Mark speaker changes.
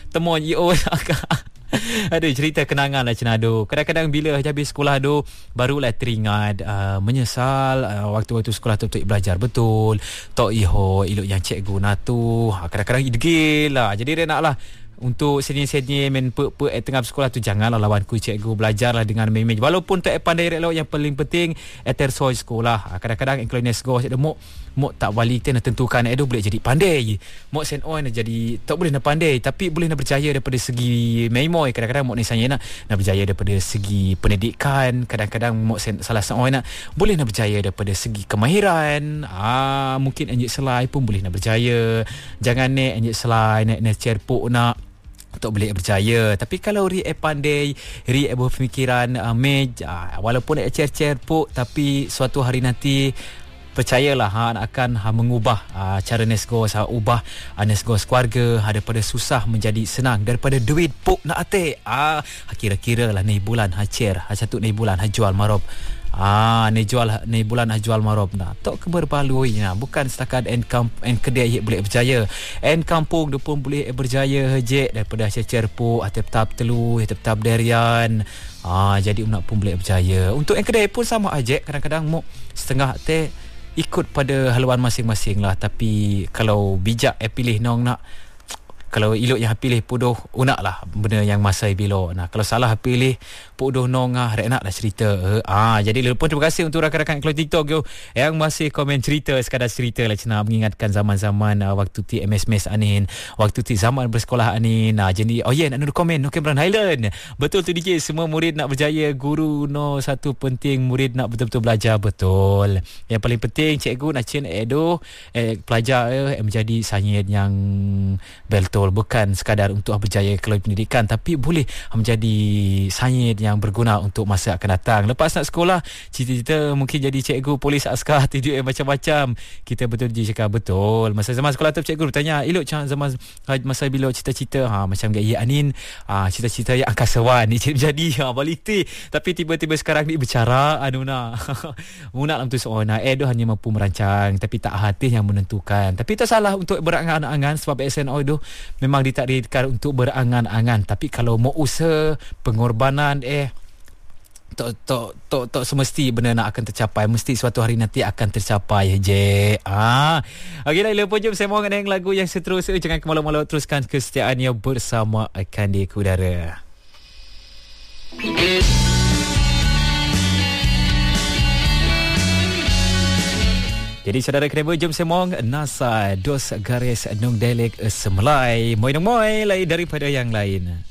Speaker 1: Temon EO Aduh, cerita kenangan lah Cina. Aduh, kadang-kadang bila habis sekolah tu barulah teringat menyesal waktu-waktu sekolah tu belajar betul. Tok iho ilok yang cikgu natu. Kadang-kadang degil lah. Jadi dia nak lah untuk senior-senior main tengah sekolah tu, janganlah lawan ku cikgu, belajarlah dengan main-main. Walaupun tak pandai rek, yang paling penting tersoi sekolah. Kadang-kadang inclination go ada mok tak wali kita nak tentukan boleh jadi pandai. Mok sen on jadi tak boleh nak pandai tapi boleh nak berjaya daripada segi memoy. Kadang-kadang mok ni saya nak berjaya daripada segi pendidikan. Kadang-kadang mok sen salah seorang nak boleh nak berjaya daripada segi kemahiran. Mungkin anjik selai pun boleh nak berjaya. Jangan anjik selai nak cerpuk nak tak boleh berjaya. Tapi kalau ri pandai, ri berpemikiran walaupun nak cerpuk, tapi suatu hari nanti percayalah akan mengubah cara nesgo, ubah nesgo keluarga daripada susah menjadi senang, daripada duit puk nak ate kira-kira lah ni bulan hacer satu ni bulan jual marob ni bulan jual marob nak tok keberbalui bukan setakat kedai boleh berjaya, kampung dia pun boleh berjaya hejek daripada cecer puk tetap telu tetap derian. Jadi unak pun boleh berjaya. Untuk kedai pun sama aja, kadang-kadang mau setengah teh ikut pada haluan masing-masing lah. Tapi kalau bijak pilih nong nak, kalau ilok yang pilih pudoh unak lah benda yang masai bilo. Kalau salah pilih pudoh nong rek nak lah cerita. Jadi lepas terima kasih untuk rakan-rakan keluar TikTok yang masih komen cerita, sekadar cerita lah Cina, mengingatkan zaman-zaman waktu ti MS anin, waktu ti zaman bersekolah anin. Jadi nak nulis komen no Cameron Highland. Betul tu DJ, semua murid nak berjaya, guru no satu penting murid nak betul-betul belajar betul. Yang paling penting cikgu nak cin pelajar menjadi sanyid yang betul, bukan sekadar untuk berjaya kalau pendidikan, tapi boleh menjadi sanyid yang berguna untuk masa akan datang. Lepas nak sekolah, cita-cita mungkin jadi cikgu, polis, askar, tidur macam-macam. Kita betul je cakap betul. Masa zaman sekolah tu cikgu bertanya, ilok zaman masa bila cita-cita macam gaya anin, cita-cita yang angkasawan ni jadi baliti. Tapi tiba-tiba sekarang ni bercara munak dalam tu seorang hanya mampu merancang tapi tak hati yang menentukan. Tapi tak salah untuk berangan-angan, sebab SNO itu memang ditakdirkan untuk berangan-angan. Tapi kalau mau usaha, pengorbanan tak semesti benda nak akan tercapai. Mesti suatu hari nanti akan tercapai je. Okey dah, lepas jom saya mau dengan lagu yang seterusnya. Jangan ke malu-malu, teruskan kesetiaannya bersama Kandi Kudara. Jadi saudara kena jom semong NASA dos garis nong delek semelai. Moi lain daripada yang lain.